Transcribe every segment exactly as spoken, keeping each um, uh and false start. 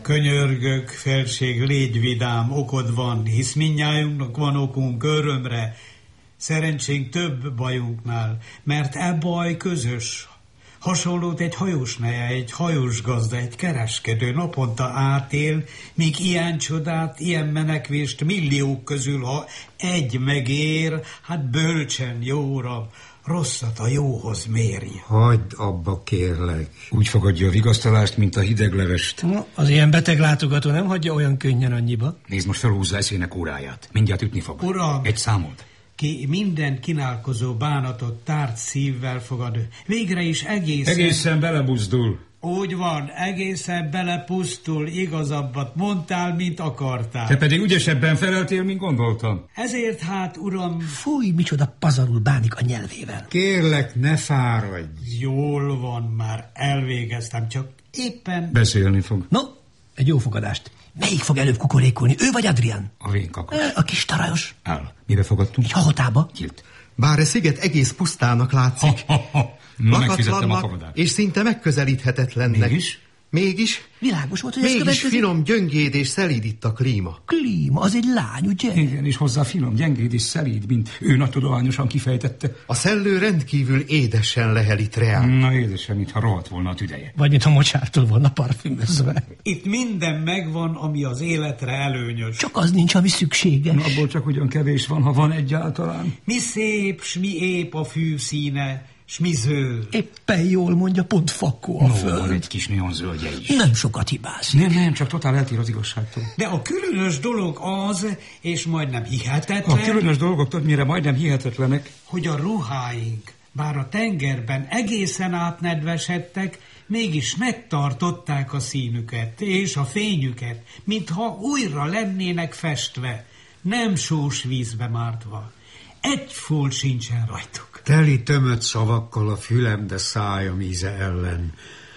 Könyörgök, felség, légy vidám, okod van, hisz mindnyájunknak van okunk örömre. Szerencsénk több bajunknál, mert e baj közös. Hasonlót egy hajós neje, egy hajós gazda, egy kereskedő naponta átél, míg ilyen csodát, ilyen menekvést milliók közül, ha egy megér, hát bölcsen, jóra, rosszat a jóhoz mérje. Hagyd abba, kérlek. Úgy fogadja a vigasztalást, mint a hideg levest. No, az ilyen beteg látogató nem hagyja olyan könnyen annyiba. Nézd, most felhúzza eszének óráját. Mindjárt ütni fog. Uram! Egy számolt. Ki minden kínálkozó bánatot tárt szívvel fogad, végre is egészen... Egészen belebuzdul. Úgy van, egészen belepusztul, igazabbat mondtál, mint akartál. Te pedig ügyesebben feleltél, mint gondoltam. Ezért hát, uram... Fúj, micsoda pazarul bánik a nyelvével. Kérlek, ne fáradj. Jól van, már elvégeztem, csak éppen... Beszélni fog. No, egy jó fogadást. Melyik fog előbb kukorékolni, ő vagy Adrian? A vénkakas. A kis tarajos. Áll. Mibe fogadtunk? Egy hahotába. Kilt. Bár a sziget egész pusztának látszik. Ha, ha, ha. Na, megfizettem a fogadást. És szinte megközelíthetetlennek. Mégis? Mégis? Világos volt, hogy ez Mégis következik. finom, gyöngéd és szelíd itt a klíma. Klíma, az egy lány, ugye? Igen, és hozzá finom, gyengéd és szelíd, mint ő nagy tudományosan kifejtette. A szellő rendkívül édesen lehel itt reál. Na édesen, mintha rohadt volna a tüdeje. Vagy mintha mocsártól volna parfümözve. Itt minden megvan, ami az életre előnyös. Csak az nincs, ami szükséges. Na, abból csak ugyan kevés van, ha van egyáltalán. Mi szép, s mi ép a fűszíne, s mi zöld. Éppen jól mondja, pont fakó a No, föld. van egy kis neonzöldje is. Nem sokat hibász. Nem, nem, csak totál eltér az igazságtól. De a különös dolog az, és majdnem hihetetlen... A különös dolgok többnyire majdnem hihetetlenek. Hogy a ruháink, bár a tengerben egészen átnedvesedtek, mégis megtartották a színüket és a fényüket, mintha újra lennének festve, nem sós vízbe mártva. Egy folt sincsen rajtuk. Teli tömött szavakkal a fülem, de szájam íze ellen.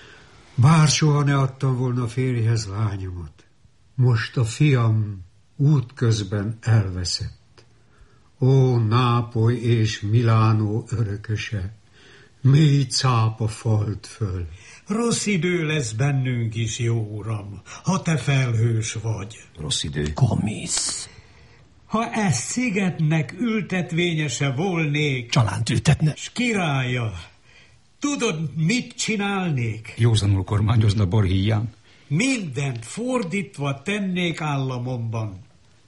Bár soha ne adtam volna férjhez lányomat. Most a fiam útközben elveszett. Ó, Nápoly és Milánó örököse, mély cápa falt föl. Rossz idő lesz bennünk is, jó uram, ha te felhős vagy. Rossz idő. Komisz. Ha ez szigetnek ültetvényese volnék, Csalánt ültetne. s királya, tudod, mit csinálnék? Józanul kormányozna bor híján. Mindent fordítva tennék államomban.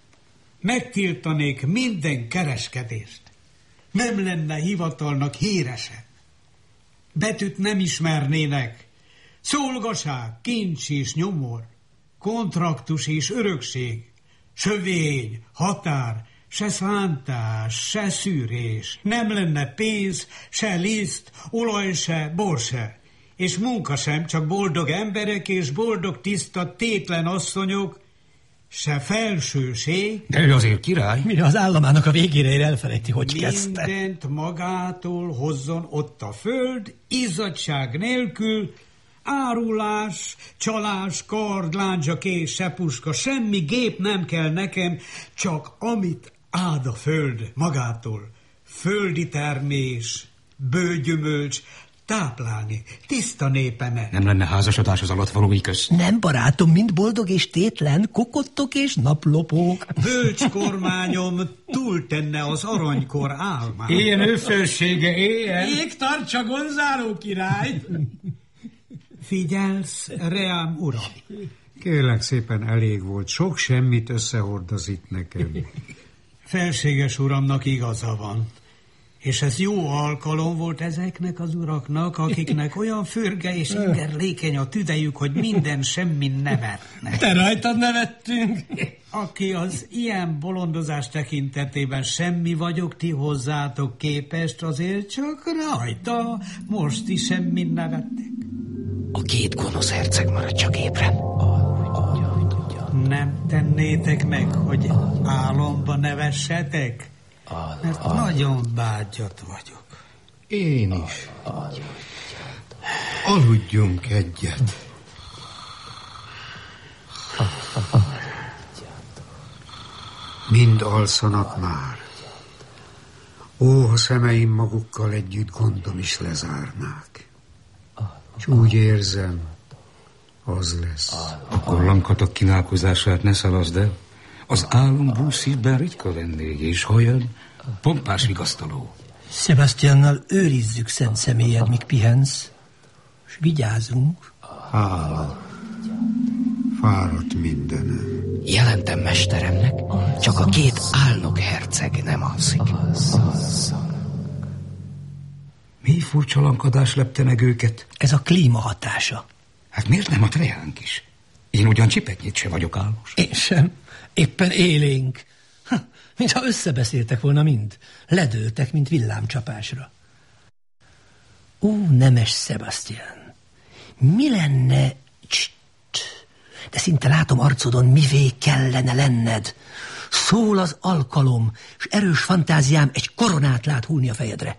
Megtiltanék minden kereskedést. Nem lenne hivatalnak hírese. Betűt nem ismernének. Szolgaság, kincs és nyomor, kontraktus és örökség, sövény, határ, se szántás, se szűrés. Nem lenne pénz, se liszt, olaj se, bor se. És munka sem, csak boldog emberek és boldog tiszta tétlen asszonyok, se felsőség. De ő azért király. Mire az államának a végére ér, elfelejti, hogy kezdte. Mindent magától hozzon ott a föld, izzadság nélkül, árulás, csalás, kard, lándzsa, kés, sepuska, semmi gép nem kell nekem, csak amit áld a föld magától. Földi termés, bőgyümölcs, táplálni, tiszta népemet. Nem lenne házasodás az alattvalói közt. Nem, barátom, mind boldog és tétlen, kokottok és naplopók. Bölcs kormányom túltenne az aranykor álmát. Éljen ő felsége, éljen! Ég tartsa Gonzáló király! Figyelsz, reám uram? Kérlek szépen, elég volt. Sok semmit összehordoz itt nekem. Felséges uramnak igaza van. És ez jó alkalom volt ezeknek az uraknak, akiknek olyan fürge és ingerlékeny a tüdejük, hogy minden semmin nevetnek. Te rajtad nevettünk. Aki az ilyen bolondozás tekintetében semmi vagyok, ti hozzátok képest, azért csak rajta most is semmin nevettek. A két gonosz herceg marad csak ébren. Nem tennétek meg, hogy álomba nevessetek? Mert nagyon bágyat vagyok. Én is. Aludjunk egyet. Mind alszanak már. Ó, ha szemeim magukkal együtt gondom is lezárnák. És úgy érzem, Az lesz. Akkor Lankatok kínálkozását ne szalaszd el. Az álom búszívben ritka vendég, és ha jön, pompás vigasztaló. Sebastiannal őrizzük szent személyed, míg pihensz, és vigyázunk. Hála. Fáradt mindenem. Jelentem mesteremnek, csak a két álnok herceg nem alszik. Mi furcsa lankadás lepte meg őket? Ez a klíma hatása. Hát miért nem a trejánk is? Én ugyan csipetnyit se vagyok álmos. Én sem. Éppen élénk. Ha, mintha összebeszéltek volna mind. Ledőltek, mint villámcsapásra. Ó, nemes Sebastian, mi lenne... Cst, de szinte látom arcodon, mivé kellene lenned. Szól az alkalom, és erős fantáziám egy koronát lát hullni a fejedre.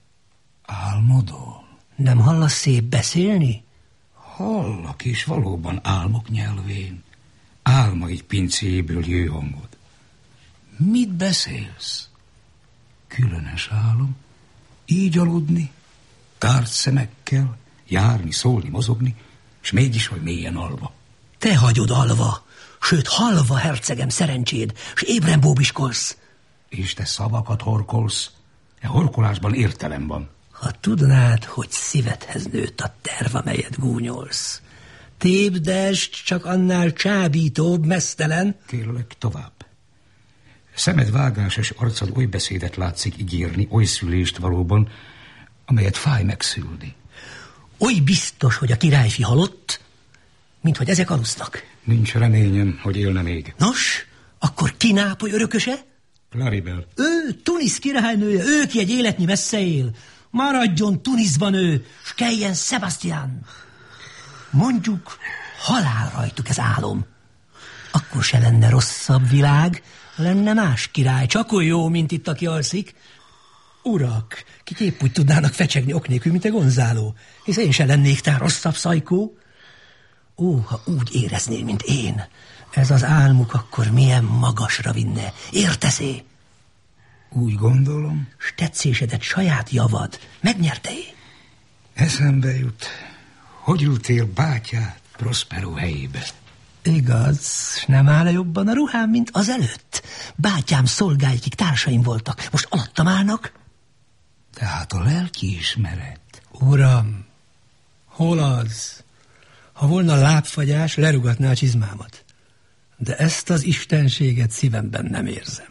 Álmodom? Nem hallasz szép beszélni? Hallak, és valóban álmok nyelvén. Álmaid pincéjéből jő hangod. Mit beszélsz? Különös álom? Így aludni? Tárt szemekkel? Járni, szólni, mozogni? És mégis, hogy mélyen alva? Te hagyod alva, sőt halva, hercegem, szerencséd, és ébren bóbiskolsz. És te szavakat horkolsz? E horkolásban értelem van. Ha tudnád, hogy szívedhez nőtt a terv, amelyet gúnyolsz. Tépdest, csak annál csábítóbb, meztelen. Kérlek, tovább. Szemed vágásos arcad oly beszédet látszik ígérni, oly szülést valóban, amelyet fáj megszülni. Oly biztos, hogy a királyfi halott, mint hogy ezek alusznak. Nincs reményem, hogy élne még. Nos, akkor ki Nápoly örököse? Claribel. Ő, Tunisz királynője, ő ki egy életnyi messze él. Maradjon Tunisban ő, s keljen Sebastian. Mondjuk, halál rajtuk ez álom. Akkor se lenne rosszabb világ, lenne más király, csak olyan jó, mint itt, aki alszik. Urak, kik épp úgy tudnának fecsegni ok nélkül, mint a Gonzáló, hisz én se lennék tán rosszabb szajkó. Ó, ha úgy éreznél, mint én, ez az álmuk akkor milyen magasra vinne. Érteszé? Úgy gondolom. S tetszésedet saját javad megnyerte-é? Eszembe jut, hogy ültél bátyád Prospero helyébe. Igaz, s nem áll jobban a ruhám, mint az előtt. Bátyám szolgáikig társaim voltak, most alattam állnak. Tehát a lelki ismeret. Uram, hol az? Ha volna lábfagyás, lerugatná a csizmámat. De ezt az istenséget szívemben nem érzem.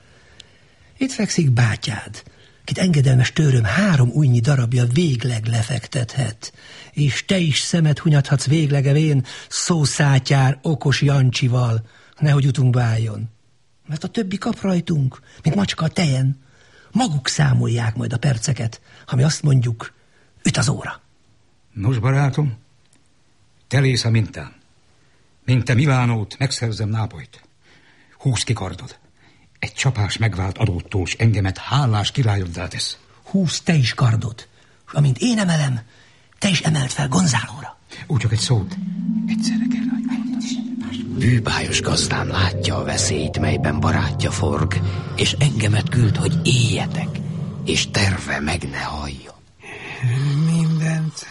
Itt fekszik bátyád, kit engedelmes tőröm három újnyi darabja végleg lefektethet, és te is szemet hunyathatsz véglegevén szószátyár okos Jancsival, nehogy utunkba álljon. Mert a többi kap rajtunk, mint macska a tejen. Maguk számolják majd a perceket, ha mi azt mondjuk, üt az óra. Nos, barátom, te lész a mintán. Mint te Milánót, megszerzem Nápolyt. Húzd ki kardod. Egy csapás megvált adóttól, s engemet hálás királyoddá tesz. Húzd te is kardod, és amint én emelem, te is emelt fel Gonzálóra. Úgy csak egy szót. Egyszerre kell rá. Bűbájos gazdám látja a veszélyt, melyben barátja forg, és engemet küld, hogy éljetek, és terve meg ne halljon. Mindent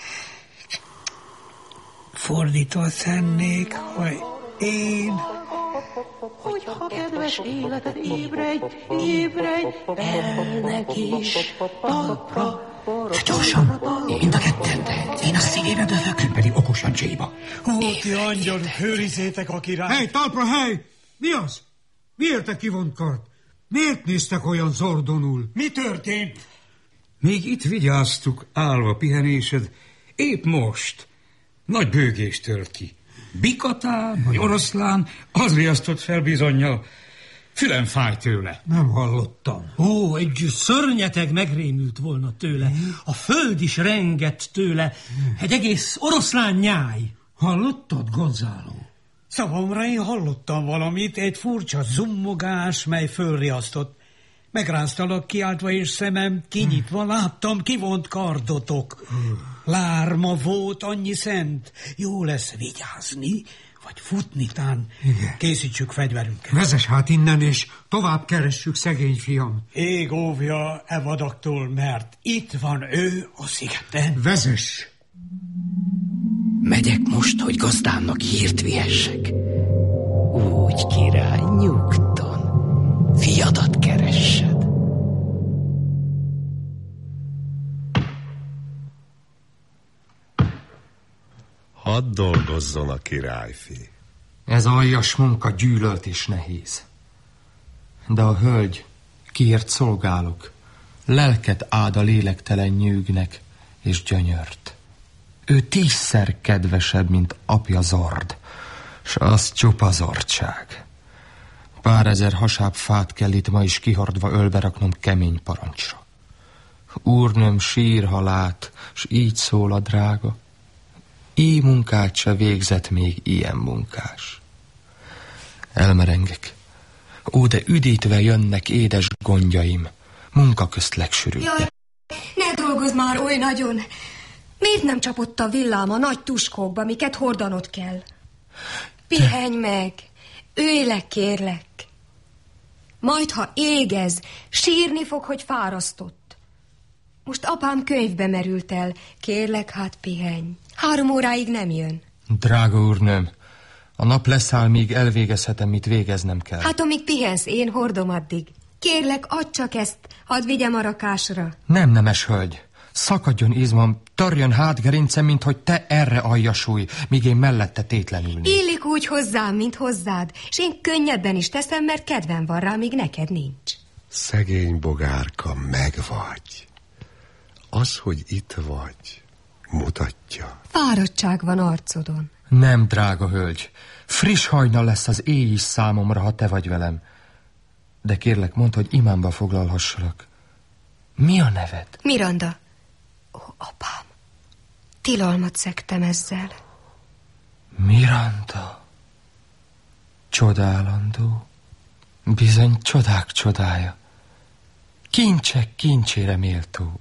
fordítva tennék, hogy én... Hogyha kedves életed ébredj, ébredj, elnek is talpra. Gyorsan, mind a ketten, én a szívébe dövök. Ön pedig okosan Jayba. Ó, ti angyalok, őrizzétek a király! Hely, talpra, hely! Mi az? Miért a kivont kard? Miért néztek olyan zordonul? Mi történt? Még itt vigyáztuk, állva pihenésed, épp most. Nagy bőgés tört ki. Bikatán, vagy oroszlán, az riasztott fel bizonnyal. Fülem fáj tőle. Nem hallottam. Ó, egy szörnyeteg megrémült volna tőle. A föld is rengett tőle. Egy egész oroszlán nyáj. Hallottad, Gonzáló? Szavamra én hallottam valamit, egy furcsa zummogás, mely fölriasztott. Megráztalak kiáltva, és szemem kinyitva láttam kivont kardotok. Lárma volt annyi szent. Jó lesz vigyázni, vagy futni tán. Igen. Készítsük fegyverünket. Vezess hát innen, és tovább keressük szegény fiam. Ég óvja e vadaktól, mert itt van ő a szigeten. Vezess! Megyek most, hogy gazdámnak hírt vihessek. Úgy, király, nyugton, fiadat keressed. Hadd dolgozzon a királyfi. Ez aljas munka gyűlölt és nehéz. De a hölgy, kiért szolgálok, lelket áld a lélektelen nyűgnek és gyönyört. Ő tízszer kedvesebb, mint apja Zord, s az csupa zordság. Pár ezer hasább fát kell itt ma is kihordva ölbe raknom kemény parancsra. Úrnőm sír, ha lát, s így szól a drága. Így munkát se végzett még ilyen munkás. Elmerengek. Ó, de üdítve jönnek édes gondjaim, munka közt legsűrűbbek. Jaj, ne dolgozz már oly nagyon. Miért nem csapott a villám a nagy tuskókba, miket hordanod kell? Pihenj meg, ülj le, kérlek. Majd, ha égez, sírni fog, hogy fárasztott. Most apám könyvbe merült el. Kérlek, hát pihenj. Három óráig nem jön. Drága úrnőm, a nap leszáll, míg elvégezhetem, mit végeznem kell. Hát amíg pihensz, én hordom addig. Kérlek, add csak ezt, hadd vigyem a rakásra. Nem, nemes hölgy. Szakadjon izmam, törjön hátgerincem, mint hogy te erre aljasulj, míg én mellette tétlenülni. Illik úgy hozzám, mint hozzád, és én könnyebben is teszem, mert kedvem van rá, míg neked nincs. Szegény bogárka, megvagy. Az, hogy itt vagy, mutatja. Fáradtság van arcodon. Nem, drága hölgy. Friss hajnal lesz az éj is számomra, ha te vagy velem. De kérlek, mondd, hogy imámba foglalhassalak. Mi a neved? Miranda. Ó, apám, tilalmat szegtem ezzel. Miranda. Csodálandó. Bizony csodák csodája. Kincsek kincsére méltó.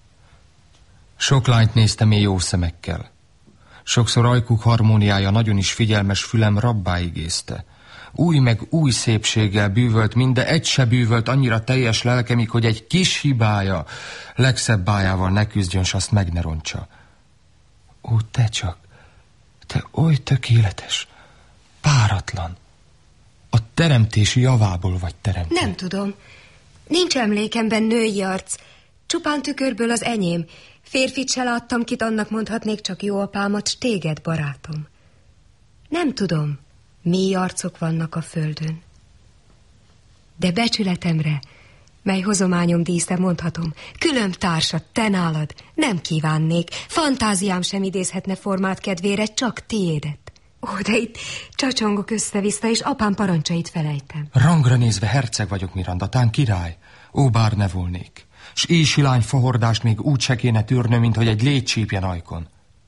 Sok lányt néztem én jó szemekkel. Sokszor ajkuk harmóniája nagyon is figyelmes fülem rabbá igézte. Új meg új szépséggel bűvölt, minde egy se bűvölt annyira teljes lelkemig, hogy egy kis hibája legszebb bájával ne küzdjön, s azt meg ne roncsa. Ó, te csak, te oly tökéletes, páratlan. A teremtési javából vagy teremtő. Nem tudom. Nincs emlékemben női arc. Csupán tükörből az enyém. Férfit se láttam, kit annak mondhatnék, csak jó apámat, s téged, barátom. Nem tudom, mély arcok vannak a földön. De becsületemre, mely hozományom dísze mondhatom, különb társat, te nálad, nem kívánnék, fantáziám sem idézhetne formát kedvére, csak tiédet. Ó, de itt csacsongok össze-vissza, és apám parancsait felejtem. Rangra nézve herceg vagyok, Miranda, tán király. Ó, bár ne volnék. S ési lány fahordást még úgy se kéne tűrnöm, mint hogy egy légy csípjen ajkon.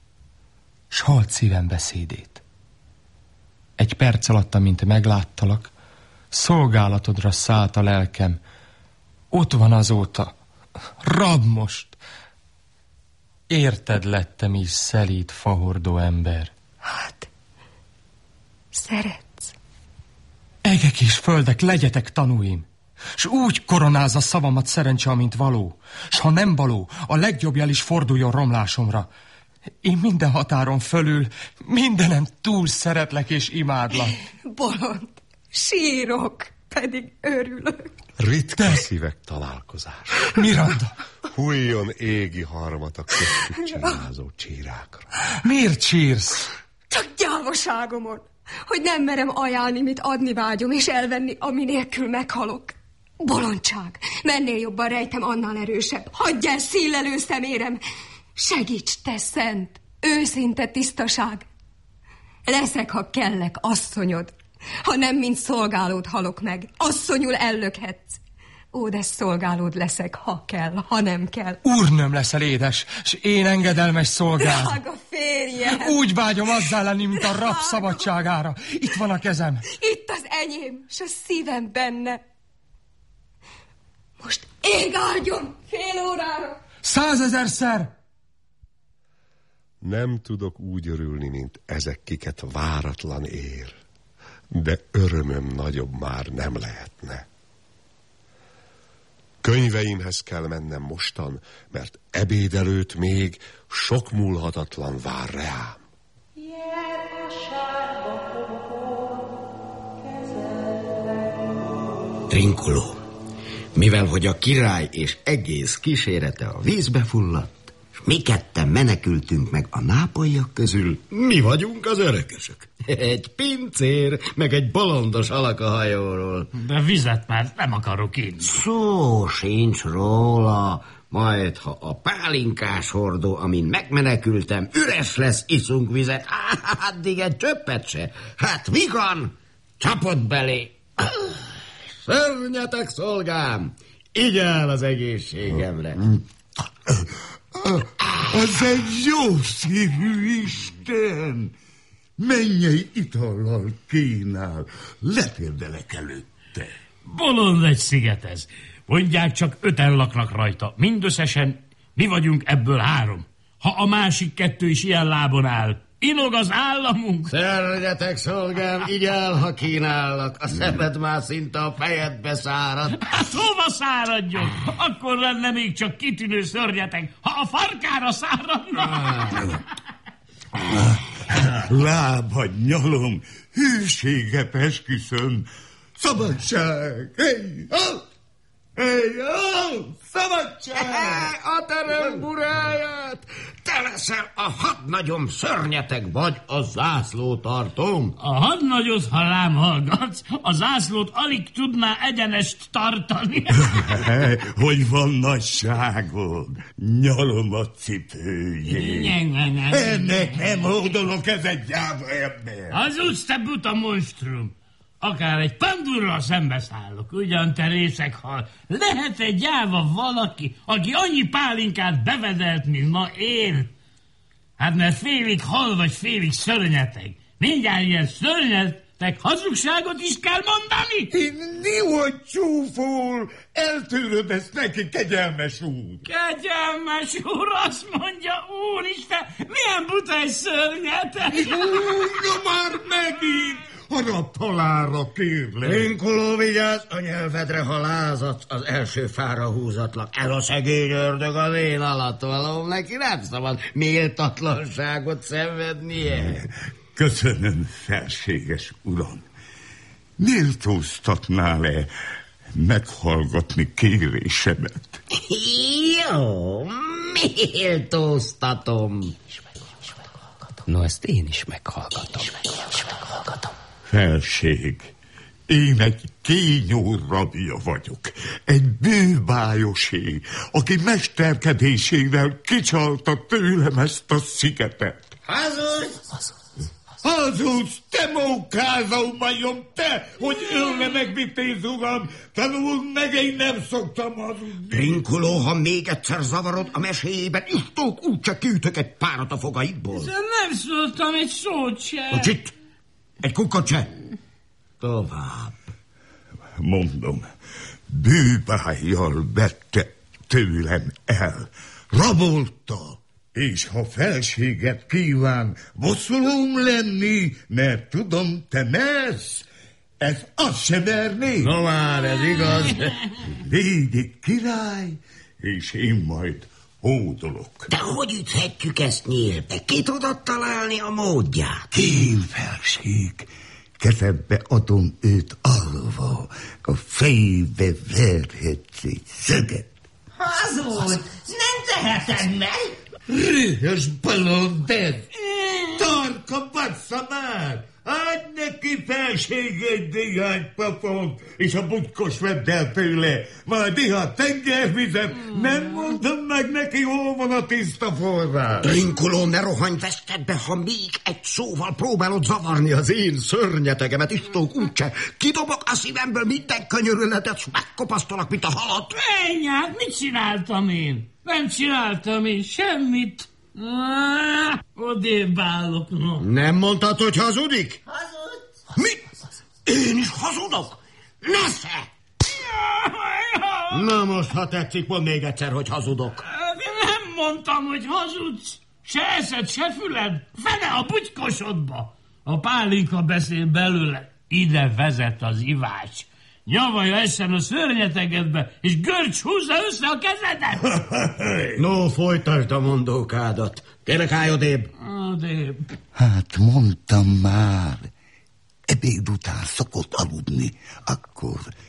S hallt szívem beszédét. Egy perc alatt, amint megláttalak, szolgálatodra szállt a lelkem. Ott van azóta. Rab most. Érted lettem is szelíd fahordó ember. Hát, szeretsz. Egek és földek, legyetek tanúim. S úgy koronázza szavamat szerencse, amint való. S ha nem való, a legjobb jel is forduljon romlásomra. Én minden határon fölül, mindenem túl szeretlek és imádlak. Bolond, sírok, pedig örülök. Ritka Te... szívek találkozás. Miranda! Hújjon égi harmat a köztük csirázó csirákra. Miért sírsz? Csak gyávaságomon, hogy nem merem ajánlni, mit adni vágyom, és elvenni, ami nélkül meghalok. Bolondság, mennél jobban rejtem, annál erősebb. Hagyj el szílelő szemérem. Segíts, te szent, őszinte tisztaság. Leszek, ha kellek, asszonyod. Ha nem, mint szolgálód halok meg. Asszonyul ellökhetsz. Ó, de szolgálód leszek, ha kell, ha nem kell. Úrnőm leszel, édes, s én engedelmes szolgád. Drága férjem! Úgy vágyom azzá lenni, mint a rab szabadságára. Itt van a kezem. Itt az enyém, s a szívem benne. Most ég áldjon fél órára. Százezerszer! Nem tudok úgy örülni, mint ezek, kiket váratlan ér. De örömöm nagyobb már nem lehetne. Könyveimhez kell mennem mostan, mert ebéd előtt még sok múlhatatlan vár reám. Trinkuló, mivel hogy a király és egész kísérete a vízbe fulladt, és mi ketten menekültünk meg a nápolyak közül, mi vagyunk az öregösök. Egy pincér, meg egy bolondos alak a hajóról. De vizet már nem akarok inni. Szó sincs róla. Majd, ha a pálinkás hordó, amin megmenekültem, üres lesz, iszunk vizet. Hát, addig egy csöppet se. Hát, vigan, csapott belé. Szörnyetek, szolgám, igyál az egészségemre. Az egy jó szívű Isten! Mennyei itallal kínál, letérdelek előtte. Bolond egy sziget ez. Mondják, csak öten laknak rajta. Mindösszesen mi vagyunk ebből három. Ha a másik kettő is ilyen lábon áll, inog az államunk. Szörnyetek, szolgám, igyál, ha kínállak. A szemed már szinte a fejedbe szárad. Hát hova száradjon? Akkor lenne még csak kitűnő szörnyetek, ha a farkára száradna. Lábad nyalom, hűséget esküszöm. Szabadság! Hey, oh! Hey, oh! Szabadság! A terem buráját! Te leszel a hadnagyom, szörnyetek, vagy a zászlótartóm. A hadnagyot, ha rám hallgatsz, a zászlót alig tudná egyenest tartani. Hogy van nagyságod? Nyalom a cipőjét. Ennek nem hódolok, ez egy gyáva ember. Hazudsz, te buta monstrum. Akár egy pandurral szembeszállok, ugyan te részeghal. Lehet egy gyáva valaki, aki annyi pálinkát bevedelt, mint ma én? Hát mert félig hal vagy félig szörnyeteg. Mindjárt ilyen szörnyetek hazugságot is kell mondani? Nihogy csúfol, eltűröd ezt neki, kegyelmes úr. Kegyelmes úr, azt mondja, úristen, milyen buta egy szörnyeteg. Na már megint! Harap halálra, kérlek. Trinkuló, vigyázz, a nyelvedre, ha lázadsz, az első fára húzatlak. El a szegény ördög az én alatvalóm, neki nem szabad méltatlanságot szenvednie. Köszönöm, felséges uram. Méltóztatnál-e meghallgatni kérésemet? Jó, méltóztatom. No, ezt én is meghallgatom. Felség, én egy kényó rabja vagyok, egy bűbájosé, aki mesterkedésével kicsalta tőlem ezt a szigetet. Hazudsz! Hazudsz, te mókázó majom, te, hogy ölne megvitéz, uram, tanuld meg, én nem szoktam hazudni. Trinkuló, ha még egyszer zavarod a meséjében, istók úgyse kiütök egy párat a fogaidból. De nem szóltam egy szót se. Hogy itt? Egy kukkot se. Tovább. Mondom, bűbájjal vette tőlem el, rabolta. És ha felséget kíván bosszulóm lenni, mert tudom, te mersz, ez azt sem merné. No már, ez igaz. Védik király, és én majd hódolok. De hogy üthetjük ezt nyílbe? Ki tudod találni a módját? Én, felség, kezembe adom őt alva, a fejébe verhetsz egy szöget. Hazud! Nem teheted meg! Rühös balonded! Tarka, bassza már! Adj neki, felség, egy néhány papont, és a butkos vedd el tőle, majd iha tengervizet, nem mondom meg neki, hol van a tiszta forrás. Trinkuló, ne rohanj vesztedbe, ha még egy szóval próbálod zavarni az én szörnyetegemet, istók úgyse. Kidobok a szívemből minden könyörületet, s megkopasztolak, mint a halat. Menj át, mit csináltam én? Nem csináltam én semmit. Ah, odébb állok, no. Nem mondtad, hogy hazudik? Hazudsz! Mi? Én is hazudok? Nesze! Na most, ha tetszik, mondd még egyszer, hogy hazudok. Nem mondtam, hogy hazudsz. Se eszed, se füled. Fene a bugykosodba. A pálinka beszél belőle. Ide vezet az ivás. Nyavalja essen a szörnyetegedbe, és görcs húzza össze a kezedet. No, folytasd a mondókádat. Kérlek, állj odébb. Odébb. Hát mondtam már, ebéd után szokott aludni, akkor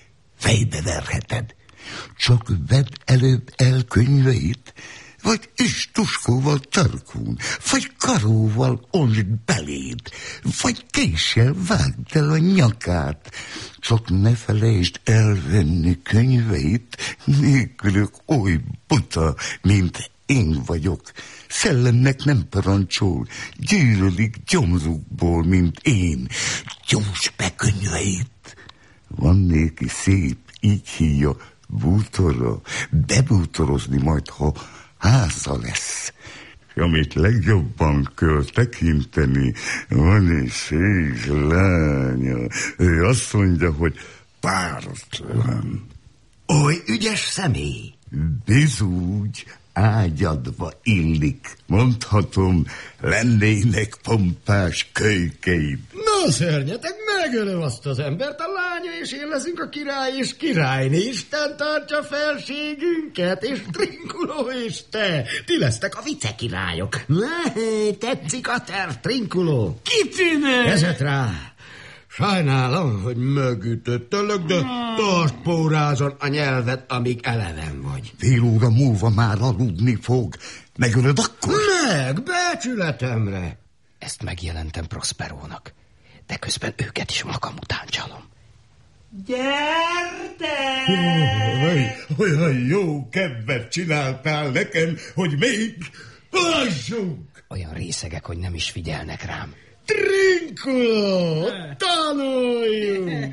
fejbe verheted. Csak vedd előbb el könyveit, vagy istuskóval tarkún, vagy karóval ontsd beléd, vagy késsel vágd el a nyakát. Csak ne felejtsd elvenni könyveit, nélkülök oly buta, mint én vagyok. Szellemnek nem parancsol, gyűlölik gyomrukból, mint én. Gyújts be könyveit! Van néki szép, így hívja, bútorra, bebútorozni majd, ha háza lesz. Amit legjobban kell tekinteni, van egy szép lánya. Ő azt mondja, hogy páratlan. Oly ügyes személy. Bizúgy, ágyadva illik. Mondhatom, lennének pompás kölykeid. Na, szörnyetek, megölöm azt az embert, a lánya, és én leszünk a király és királyné. Isten tartsa felségünket, és Trinkuló és te. Ti lesztek a vicekirályok. Tetszik a terv, Trinkuló? Kitűnő! Kezet rá! Sajnálom, hogy megütöttelek, de tartsd pórázon a nyelvet, amíg eleven vagy. Fél óra múlva már aludni fog. Megölöd akkor? Meg, becsületemre. Ezt megjelentem Prosperónak, de közben őket is magam után csalom. Gyerte! Jaj, olyan jó kedvet csináltál nekem, hogy még lássunk! Olyan részegek, hogy nem is figyelnek rám. Trinkuló, tanuljuk!